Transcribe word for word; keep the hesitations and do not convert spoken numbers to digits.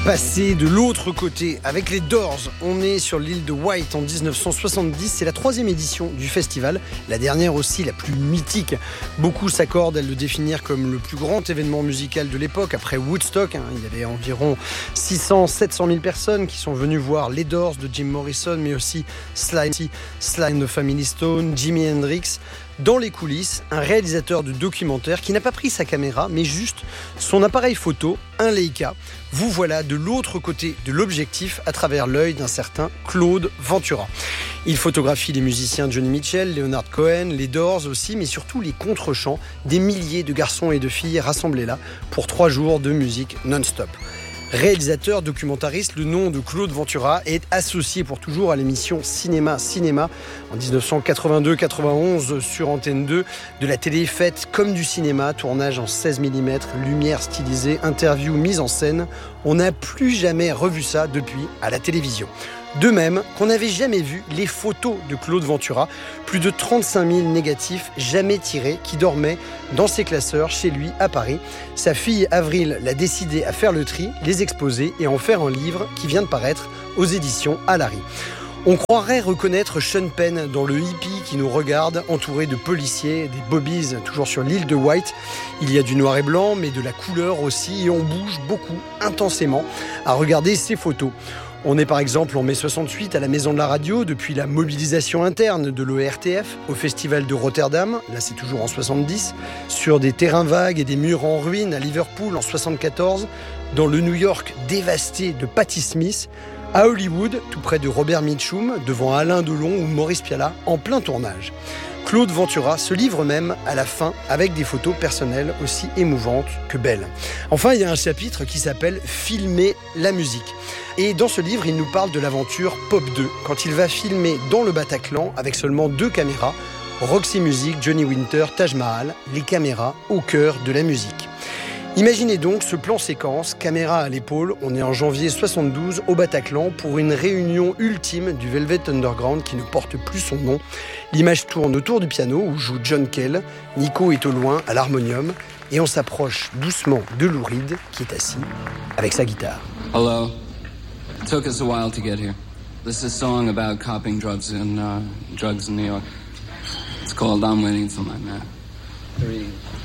Passer de l'autre côté avec les Doors. On est sur l'île de Wight en dix-neuf cent soixante-dix. C'est la troisième édition du festival, la dernière aussi la plus mythique. Beaucoup s'accordent à le définir comme le plus grand événement musical de l'époque après Woodstock. Hein. Il y avait environ six cents à sept cent mille personnes qui sont venues voir les Doors de Jim Morrison, mais aussi Sly, Sly and the Family Stone, Jimi Hendrix. Dans les coulisses, un réalisateur de documentaire qui n'a pas pris sa caméra, mais juste son appareil photo, un Leica. Vous voilà de l'autre côté de l'objectif à travers l'œil d'un certain Claude Ventura. Il photographie les musiciens Johnny Mitchell, Leonard Cohen, les Doors aussi, mais surtout les contre-chants des milliers de garçons et de filles rassemblés là pour trois jours de musique non-stop. Réalisateur, documentariste, le nom de Claude Ventura est associé pour toujours à l'émission Cinéma Cinéma en dix-neuf cent quatre-vingt-deux quatre-vingt-onze sur Antenne deux, de la télé faite comme du cinéma, tournage en seize millimètres, lumière stylisée, interview mise en scène. On n'a plus jamais revu ça depuis à la télévision. De même qu'on n'avait jamais vu les photos de Claude Ventura, plus de trente-cinq mille négatifs jamais tirés qui dormaient dans ses classeurs chez lui à Paris. Sa fille Avril l'a décidé à faire le tri, les exposer et en faire un livre qui vient de paraître aux éditions Alary. On croirait reconnaître Sean Penn dans le hippie qui nous regarde, entouré de policiers, des bobbies, toujours sur l'île de Wight. Il y a du noir et blanc, mais de la couleur aussi, et on bouge beaucoup, intensément, à regarder ces photos. On est par exemple en mai soixante-huit à la Maison de la Radio, depuis la mobilisation interne de l'O R T F, au Festival de Rotterdam, là c'est toujours en soixante-dix, sur des terrains vagues et des murs en ruine à Liverpool en soixante-quatorze, dans le New York dévasté de Patti Smith, à Hollywood, tout près de Robert Mitchum, devant Alain Delon ou Maurice Pialat, en plein tournage. Claude Ventura se livre même à la fin avec des photos personnelles aussi émouvantes que belles. Enfin, il y a un chapitre qui s'appelle « Filmer la musique ». Et dans ce livre, il nous parle de l'aventure Pop deux, quand il va filmer dans le Bataclan avec seulement deux caméras, Roxy Music, Johnny Winter, Taj Mahal, les caméras au cœur de la musique. Imaginez donc ce plan séquence, caméra à l'épaule, on est en janvier soixante-douze au Bataclan pour une réunion ultime du Velvet Underground qui ne porte plus son nom. L'image tourne autour du piano où joue John Cale, Nico est au loin à l'harmonium et on s'approche doucement de Lou Reed qui est assis avec sa guitare. Hello. It took us a while to get here. This is a song about copying drugs in uh, drugs in New York. It's called I'm Waiting for My Man. Three,